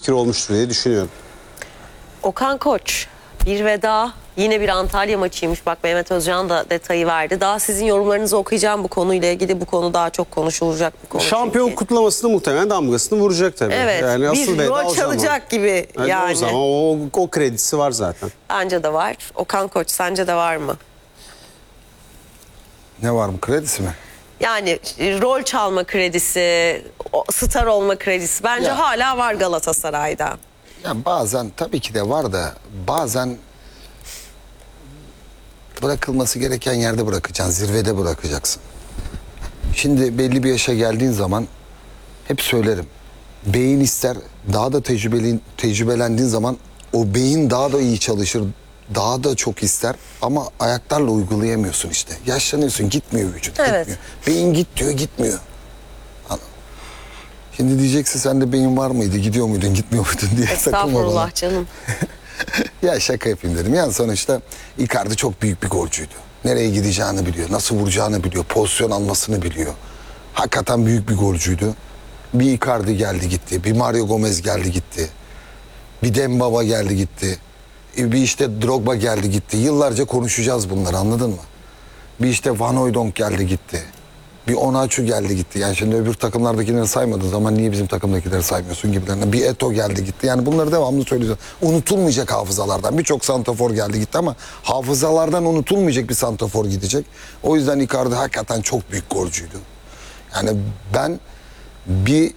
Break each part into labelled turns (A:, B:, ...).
A: fikir olmuştur diye düşünüyorum.
B: Okan Koç, bir veda, yine bir Antalya maçıymış. Bak Mehmet Özcan da detayı verdi. Daha sizin yorumlarınızı okuyacağım bu konuyla ilgili. Bu konu daha çok konuşulacak bir konu.
A: Şampiyon
B: çünkü.
A: kutlamasını muhtemelen damgasını vuracak tabii.
B: Evet,
A: yani asıl
B: bir
A: veda
B: rol
A: o zaman.
B: çalacak gibi yani.
A: O zaman o kredisi var zaten.
B: Bence de var. Okan Koç, sence de var mı?
C: Ne var mı? Kredisi mi?
B: Yani rol çalma kredisi, star olma kredisi bence
C: Ya.
B: hala var Galatasaray'da.
C: Ya bazen tabii ki de var da bazen bırakılması gereken yerde bırakacaksın. Zirvede bırakacaksın. Şimdi belli bir yaşa geldiğin zaman hep söylerim. Beyin ister, daha da tecrübelendiğin zaman o beyin daha da iyi çalışır, daha da çok ister ama ayaklarla uygulayamıyorsun işte. Yaşlanıyorsun, gitmiyor vücut,
B: Evet.
C: gitmiyor. Beyin git diyor, gitmiyor. Şimdi diyeceksin sende beyin var mıydı, gidiyor muydun, gitmiyor muydun diye takılma bana.
B: Estağfurullah canım.
C: Ya şaka yapayım dedim. Yani sonuçta Icardi çok büyük bir golcüydü. Nereye gideceğini biliyor, nasıl vuracağını biliyor, pozisyon almasını biliyor. Hakikaten büyük bir golcüydü. Bir Icardi geldi gitti, bir Mario Gomez geldi gitti. Bir Dembaba geldi gitti. Bir işte Drogba geldi gitti. Yıllarca konuşacağız bunları, anladın mı? Bir işte Van Hooijdonk geldi gitti. Bir Onaçu geldi gitti. Yani şimdi öbür takımlardakileri saymadığın zaman niye bizim takımdakileri saymıyorsun gibilerinden. Bir Eto geldi gitti. Yani bunları devamlı söyleyeceğiz. Unutulmayacak hafızalardan. Birçok santrafor geldi gitti ama hafızalardan unutulmayacak bir santrafor gidecek. O yüzden Icardi hakikaten çok büyük golcüydü. Yani ben bir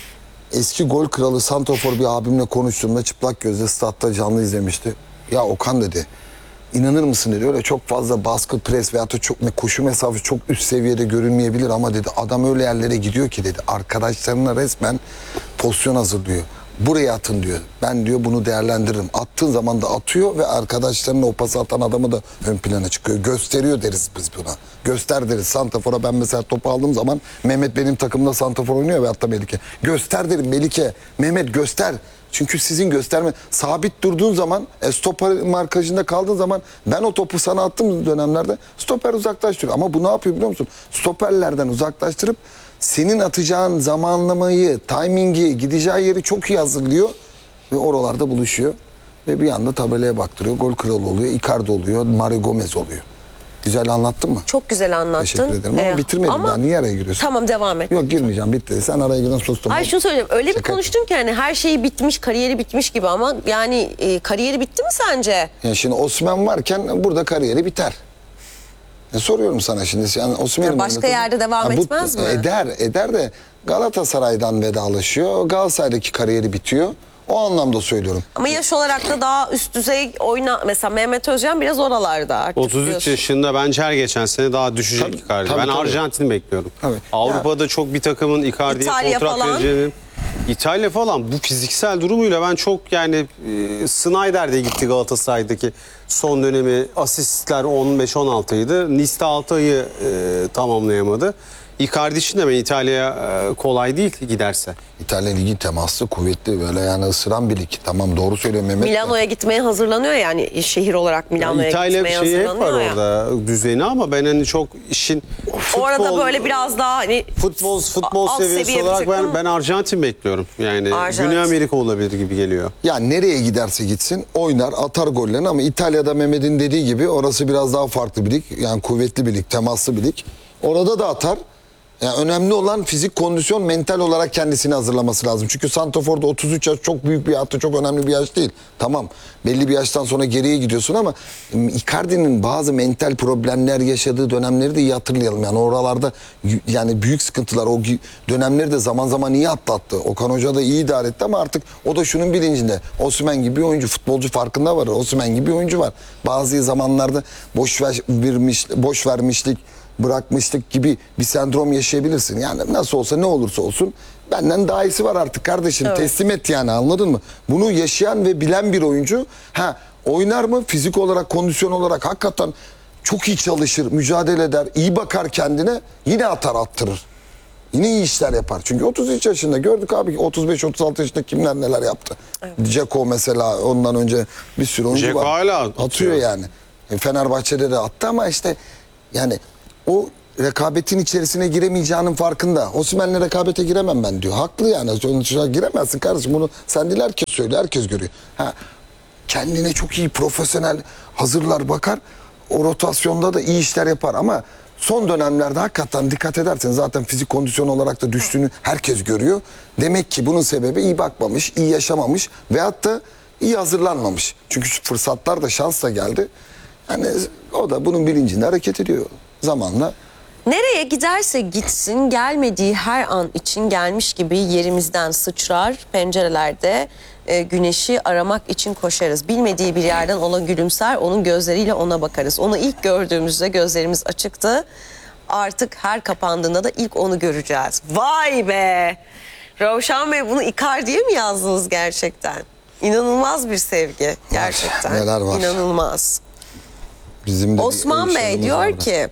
C: eski gol kralı santrafor bir abimle konuştuğumda çıplak gözle statta canlı izlemişti. Ya Okan dedi, İnanır mısın dedi, öyle çok fazla baskı, pres veyahut da çok koşu mesafesi çok üst seviyede görünmeyebilir ama dedi adam öyle yerlere gidiyor ki dedi arkadaşlarına resmen pozisyon hazırlıyor. Buraya atın diyor. Ben diyor bunu değerlendiririm. Attığın zaman da atıyor ve arkadaşlarına o pası atan adamı da ön plana çıkıyor. Gösteriyor deriz biz buna. Göster deriz. Santrafor'a ben mesela topu aldığım zaman Mehmet benim takımda santrafor oynuyor ve hatta Melike. Göster derim Melike. Mehmet göster. Çünkü sizin gösterme sabit durduğun zaman stoper markajında kaldığın zaman ben o topu sana attığım dönemlerde stoper uzaklaştırıyor. Ama bu ne yapıyor biliyor musun? Stoperlerden uzaklaştırıp senin atacağın zamanlamayı, timingi, gideceği yeri çok iyi hazırlıyor ve oralarda buluşuyor. Ve bir anda tabelaya baktırıyor. Gol kralı oluyor, Icardi oluyor, Mario Gomez oluyor. Güzel anlattın mı?
B: Çok güzel anlattın.
C: Teşekkür ederim ama bitirmedim daha. Niye araya giriyorsun?
B: Tamam devam et.
C: Yok girmeyeceğim, bitti. Sen araya giren sustum.
B: Hayır şunu söyleyeyim. Öyle bir
C: Şaka
B: konuştun ki hani her şeyi bitmiş, kariyeri bitmiş gibi ama yani kariyeri bitti mi sence?
C: Yani şimdi Osimhen varken burada kariyeri biter. Soruyorum sana şimdi. Yani Osimhen'in
B: başka yerde devam etmez mi?
C: Eder de Galatasaray'dan vedalaşıyor. Galatasaray'daki kariyeri bitiyor. O anlamda söylüyorum.
B: Ama yaş olarak da daha üst düzey mesela Mehmet Özcan biraz oralarda artık.
A: 33
B: diyorsun.
A: yaşında bence her geçen sene daha düşecek
C: Tabii,
A: Icardi.
C: tabii,
A: Ben
C: tabii.
A: Arjantin'i bekliyorum.
C: Tabii.
A: Avrupa'da çok bir takımın Icardi'ye
B: İtalya
A: kontrat
B: falan.
A: vereceğini... İtalya falan bu fiziksel durumuyla ben çok yani Snyder de gitti Galatasaray'daki son dönemi asistler 15-16'ydı. Nice'de 6 ayı tamamlayamadı. Icardi için de ben İtalya'ya kolay değil giderse.
C: İtalya Ligi temaslı, kuvvetli, böyle yani ısıran bir lig. Tamam, doğru söylüyor Mehmet.
B: Milano'ya gitmeye hazırlanıyor yani şehir olarak Milano'ya
A: İtalya
B: gitmeye
A: şeyi hep var
B: hazırlanıyor ya.
A: orada düzeni ama ben hani çok işin
B: Orada böyle biraz daha hani
A: futbol
B: alt
A: seviyesi
B: seviye bir
A: olarak
B: takım.
A: ben Arjantin bekliyorum. Yani
B: Arjantin.
A: Güney Amerika olabilir gibi geliyor.
C: Ya nereye giderse gitsin oynar, atar gollerini ama İtalya'da Mehmet'in dediği gibi orası biraz daha farklı bir lig. Yani kuvvetli bir lig, temaslı bir lig. Orada da atar. Yani önemli olan fizik kondisyon, mental olarak kendisini hazırlaması lazım. Çünkü santraforda 33 yaş çok büyük bir hatta çok önemli bir yaş değil. Tamam, belli bir yaştan sonra geriye gidiyorsun ama Icardi'nin bazı mental problemler yaşadığı dönemleri de iyi hatırlayalım. Yani oralarda yani büyük sıkıntılar, o dönemleri de zaman zaman iyi atlattı. Okan Hoca da iyi idare etti ama artık o da şunun bilincinde. Osimhen gibi bir oyuncu, futbolcu farkında var. Osimhen gibi bir oyuncu var. Bazı zamanlarda boş vermişlik, bırakmışlık gibi bir sendrom yaşayabilirsin. Yani nasıl olsa ne olursa olsun benden daha iyisi var artık kardeşim. Evet. Teslim et yani, anladın mı? Bunu yaşayan ve bilen bir oyuncu oynar mı? Fizik olarak, kondisyon olarak hakikaten çok iyi çalışır, mücadele eder, iyi bakar kendine, yine atar attırır. Yine iyi işler yapar. Çünkü 33 yaşında gördük abi, 35-36 yaşında kimler neler yaptı. Evet. Dzeko mesela, ondan önce bir sürü oyuncu
A: Dzeko
C: var.
A: hala
C: atıyor yani. Fenerbahçe'de de attı ama işte yani o rekabetin içerisine giremeyeceğinin farkında. Osimhen'le rekabete giremem ben diyor. Haklı yani. Sonuçta giremezsin kardeşim. Bunu sen değil, herkes söylüyor. Herkes görüyor. Ha, kendine çok iyi profesyonel hazırlar, bakar. O rotasyonda da iyi işler yapar ama son dönemlerde hakikaten dikkat edersen zaten fizik kondisyon olarak da düştüğünü herkes görüyor. Demek ki bunun sebebi iyi bakmamış, iyi yaşamamış veyahut da iyi hazırlanmamış. Çünkü fırsatlar da şansla geldi. Yani o da bunun bilincinde hareket ediyor zamanla.
B: Nereye giderse gitsin gelmediği her an için gelmiş gibi yerimizden sıçrar, pencerelerde güneşi aramak için koşarız. Bilmediği bir yerden ona gülümser, onun gözleriyle ona bakarız. Onu ilk gördüğümüzde gözlerimiz açıktı. Artık her kapandığında da ilk onu göreceğiz. Vay be! Ravşan Bey, bunu Icardi'ye mi yazdınız gerçekten? İnanılmaz bir sevgi gerçekten.
C: Neler var.
B: İnanılmaz.
C: Bizim de
B: Osman Bey diyor ki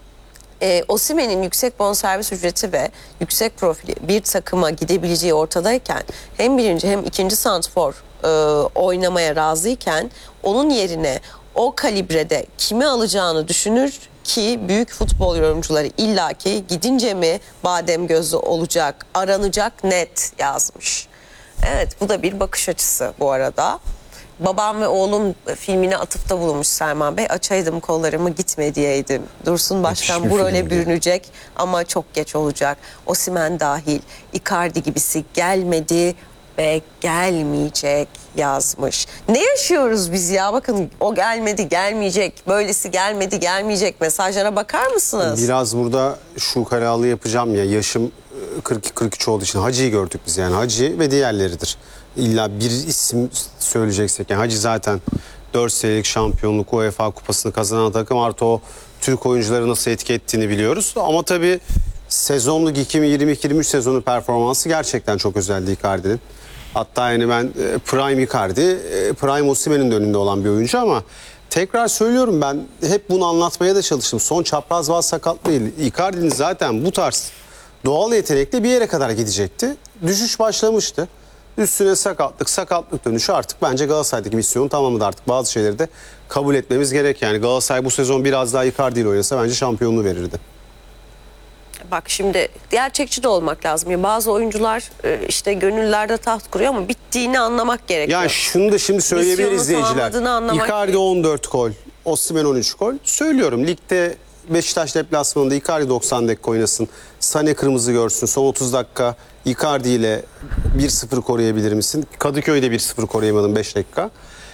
B: Osimhen'in yüksek bonservis ücreti ve yüksek profili bir takıma gidebileceği ortadayken hem birinci hem ikinci santrfor oynamaya razıyken onun yerine o kalibrede kimi alacağını düşünür ki büyük futbol yorumcuları illaki gidince mi badem gözlü olacak, aranacak net yazmış. Evet, bu da bir bakış açısı bu arada. Babam ve Oğlum filmine atıfta bulunmuş Selman Bey. Açaydım kollarımı gitme diyeydim. Dursun Başkan
C: Müthiş bir
B: bu role
C: filmdi.
B: bürünecek ama çok geç olacak. Osimhen dahil Icardi gibisi gelmedi ve gelmeyecek yazmış. Ne yaşıyoruz biz ya? Bakın, o gelmedi, gelmeyecek. Böylesi gelmedi, gelmeyecek. Mesajlara bakar mısınız?
A: Biraz burada şu kararlı yapacağım ya, yaşım 42-43 olduğu için Hacı'yı gördük biz, yani Hacı ve diğerleridir. İlla bir isim söyleyeceksek, yani Hacı zaten 4 senelik şampiyonluk, UEFA kupasını kazanan takım, artı o Türk oyuncuları nasıl etki ettiğini biliyoruz. Ama tabii sezonluk 2022-23 sezonu performansı gerçekten çok özeldi Icardi'nin. Hatta yani ben Prime Icardi, Prime Osimhen'in de önünde olan bir oyuncu ama tekrar söylüyorum, ben hep bunu anlatmaya da çalıştım. Son çapraz bağ sakatlığı, Icardi'nin zaten bu tarz doğal yetenekle bir yere kadar gidecekti. Düşüş başlamıştı. Üstüne sakatlık dönüşü artık bence Galatasaray'daki misyonun tamamıdır. Artık bazı şeyleri de kabul etmemiz gerek. Yani Galatasaray bu sezon biraz daha Icardi ile oynasa bence şampiyonluğu verirdi.
B: Bak, şimdi gerçekçi de olmak lazım. Ya bazı oyuncular işte gönüllerde taht kuruyor ama bittiğini anlamak gerekiyor.
A: Yani şunu da şimdi söyleyebilir
B: Misyonu
A: izleyiciler.
B: tamamladığını anlamak
A: Icardi 14 gol, Osimhen 13 gol. Söylüyorum, ligde Beşiktaş deplasmanında Icardi 90 dakika oynasın, Sané kırmızı görsün, son 30 dakika Icardi ile 1-0 koruyabilir misin? Kadıköy'de 1-0 koruyamadın 5 dakika.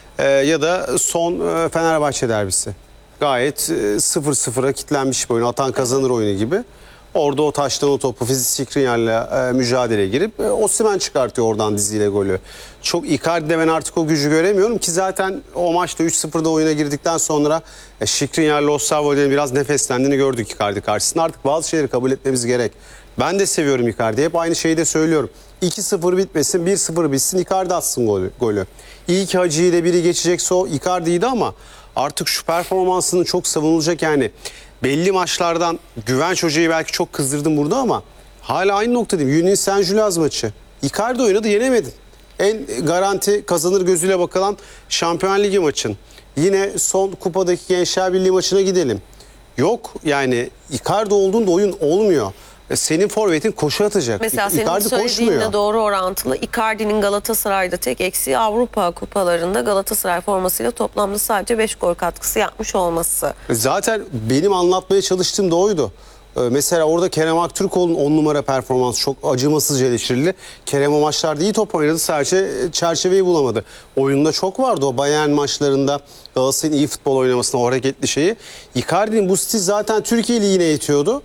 A: Ya da son Fenerbahçe derbisi. Gayet 0-0'a kilitlenmiş bir oyun. Atan kazanır oyunu gibi. Orada o taştan o topu Fizik Skriniar'la mücadeleye girip Osimhen çıkartıyor oradan diziyle golü. Çok Icardi'de ben artık o gücü göremiyorum ki zaten o maçta 3-0'da oyuna girdikten sonra Skriniar'la Osterwolde'nin biraz nefeslendiğini gördük Icardi karşısında. Artık bazı şeyleri kabul etmemiz gerek. Ben de seviyorum Icardi'yi. Hep aynı şeyi de söylüyorum. 2-0 bitmesin, 1-0 bitsin, Icardi atsın golü. İyi ki Hacı ile biri geçecekse o Icardi'ydi ama artık şu performansının çok savunulacak yani. Belli maçlardan Güvenç Hoca'yı belki çok kızdırdım burada ama hala aynı noktadayım. Yunis Saint-Gilloise maçı. Icardi oynadı, yenemedin. En garanti kazanır gözüyle bakılan Şampiyonlar Ligi maçın. Yine son kupadaki Gençler Birliği maçına gidelim. Yok yani, Icardi olduğunda oyun olmuyor. Senin forvetin koşu atacak.
B: Mesela senin
A: Icardi
B: söylediğinle
A: koşmuyor.
B: doğru orantılı. Icardi'nin Galatasaray'da tek eksiği Avrupa kupalarında Galatasaray formasıyla toplamda sadece 5 gol katkısı yapmış olması.
A: Zaten benim anlatmaya çalıştığım da oydu. Mesela orada Kerem Aktürkoğlu'nun 10 numara performansı çok acımasızca eleştirildi. Kerem o maçlarda iyi top oynadı, sadece çerçeveyi bulamadı. Oyunda çok vardı o Bayern maçlarında Galatasaray'ın iyi futbol oynamasına, o hareketli şeyi. Icardi'nin bu stil zaten Türkiye Ligi'ne yetiyordu.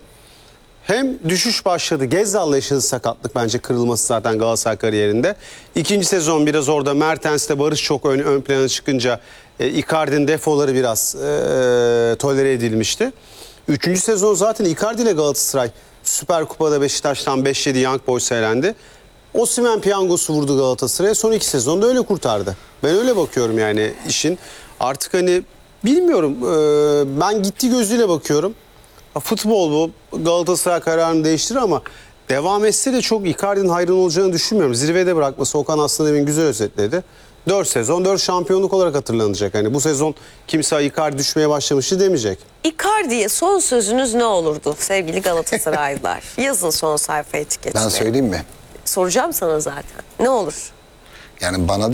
A: Hem düşüş başladı. Gezzal'la yaşadığı sakatlık bence kırılması zaten Galatasaray kariyerinde. İkinci sezon biraz orada Mertens'le Barış çok ön plana çıkınca Icardi'nin defoları biraz tolere edilmişti. Üçüncü sezon zaten Icardi ile Galatasaray Süper Kupa'da Beşiktaş'tan 5-7 Young Boys'a elendi. Osimhen piyangosu vurdu Galatasaray'a. Son 2 sezonda öyle kurtardı. Ben öyle bakıyorum yani işin. Artık hani bilmiyorum, ben gitti gözüyle bakıyorum. Futbol bu. Galatasaray kararını değiştirir ama devam etse de çok Icardi'nin hayrına olacağını düşünmüyorum. Zirvede bırakması, Okan Aslanev'in güzel özetledi. 4 sezon 4 şampiyonluk olarak hatırlanacak. Hani bu sezon kimse Icardi düşmeye başlamıştı demeyecek.
B: Icardi'ye son sözünüz ne olurdu sevgili Galatasaraylılar? Yazın son sayfa etiketine.
C: Ben söyleyeyim mi?
B: Soracağım sana zaten. Ne olur?
C: Yani bana